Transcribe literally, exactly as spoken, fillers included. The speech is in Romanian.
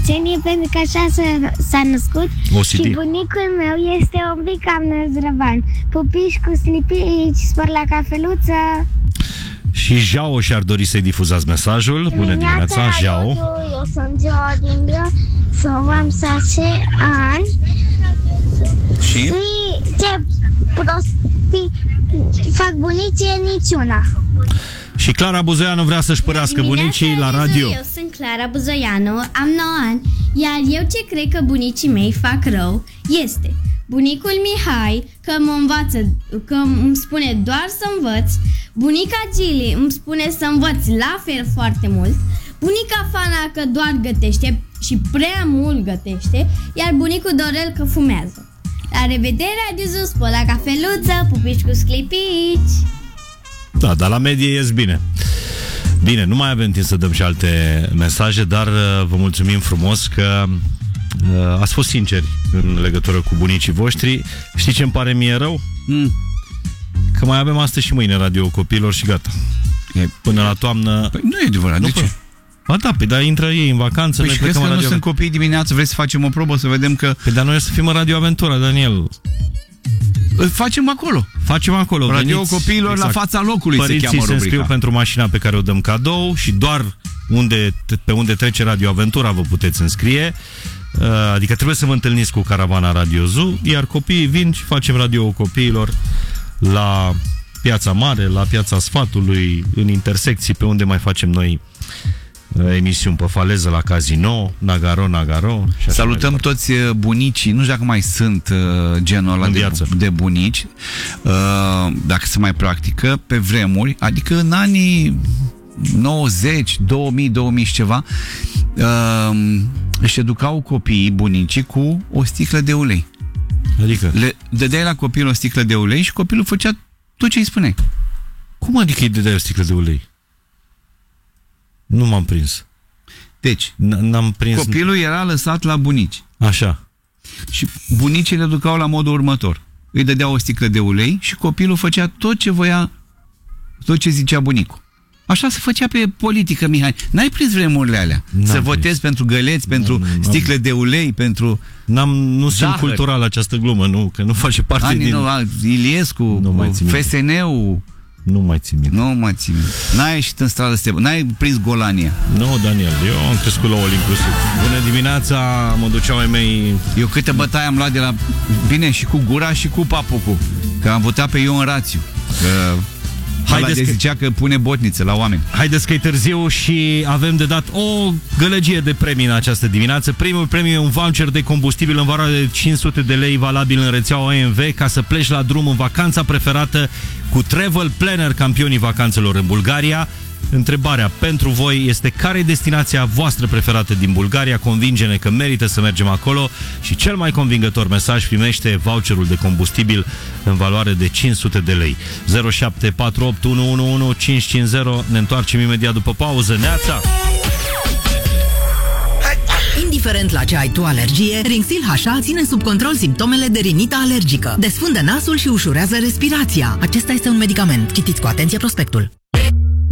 bunicenie, pentru că așa s-a născut. O C D. Și bunicul meu este un pic cam năzdrăvan. Pupici cu slipici, spor la cafeluță. Și Jao și-ar dori să-i difuzați mesajul. Bună dimineața, Jao. Eu sunt Jao din Bia, să am șase ani. Și? Și ce prostii fac bunicii niciuna. Și Clara Buzoianu vrea să-și părească bunicii la radio. Eu sunt Clara Buzoianu, am nouă ani, iar eu ce cred că bunicii mei fac rău este bunicul Mihai, că mă învață, că îmi spune doar să învăț, bunica Gili îmi spune să învăț la fel foarte mult, bunica Fana că doar gătește și prea mult gătește, iar bunicul Dorel că fumează. La revedere, adios, spor la cafeluță, pupici cu sclipici. Da, dar la medie ies bine. Bine, nu mai avem timp să dăm și alte mesaje, dar vă mulțumim frumos că uh, ați fost sinceri în legătură cu bunicii voștri. Știi ce îmi pare mie rău? Mm. Că mai avem astăzi și mâine radio copiilor și gata. E, Până la toamnă... Păi nu e adevărat, nu de ce? Ba da, pe da, intră ei în vacanță. Păi noi și crezi că în nu radio... sunt copii dimineață, vrei să facem o probă, să vedem că... Păi dar noi o să fim în Radio Aventura, Daniel. Îl facem acolo. Facem acolo. Radio veniți, copiilor exact. La fața locului. Părinții se cheamă se rubrica. înscriu pentru mașina pe care o dăm cadou și doar unde, pe unde trece Radio Aventura vă puteți înscrie. Adică trebuie să vă întâlniți cu caravana Radio Zoo, iar copiii vin și facem radio copiilor la Piața Mare, la Piața Sfatului, în intersecții pe unde mai facem noi emisiuni pe faleză, la Casino, Nagaro, Nagaro. Și salutăm toți bunicii, nu știu dacă mai sunt uh, genul ăla de, de bunici, uh, dacă se mai practică, pe vremuri, adică în anii nouăzeci, două mii, două mii și ceva, uh, își educau copiii, bunicii, cu o sticlă de ulei. Adică? Le dădeai la copil o sticlă de ulei și copilul făcea tot ce îi spuneai. Cum adică îi dădeai o sticlă de ulei? Nu m-am prins. Deci, n-am prins. Copilul era lăsat la bunici. Așa. Și bunicii le educau la modul următor. Îi dădeau o sticlă de ulei și copilul făcea tot ce voia, tot ce zicea bunicul. Așa se făcea pe politică, Mihai. N-ai prins vremurile alea? Să votezi pentru găleți, pentru n-am, sticle de ulei, pentru... N-am, nu zahăr. Sunt cultural această glumă, nu, că nu face parte Anii, din... Nu, Iliescu, F S N-ul... Nu mai țin minte. Nu mai țin minte. N-ai ieșit în stradă, Step. N-ai prins Golania. Nu, Daniel, eu am crescut la All inclusiv. Bună dimineața, mă duceau ai mei... Eu câte bătaie am luat de la... Bine, și cu gura și cu papucul. Că am votat pe Ion Rațiu. Că... Haideți că zicea că pune botniță la oameni. Haideți că e târziu și avem de dat o gălăgie de premii în această dimineață. Primul premiu e un voucher de combustibil în valoare de cinci sute de lei valabil în rețeaua O M V ca să pleci la drum în vacanța preferată cu Travel Planner, campionii vacanțelor în Bulgaria. Întrebarea pentru voi este: care e destinația voastră preferată din Bulgaria? Convinge-ne că merită să mergem acolo și cel mai convingător mesaj primește voucherul de combustibil în valoare de cinci sute de lei. zero șapte patru opt unu unu unu cinci cinci zero. Ne întoarcem imediat după pauză. Neața! Indiferent la ce ai tu alergie, Rinxil H A ține sub control simptomele de rinită alergică. Desfundă nasul și ușurează respirația. Acesta este un medicament. Citiți cu atenție prospectul.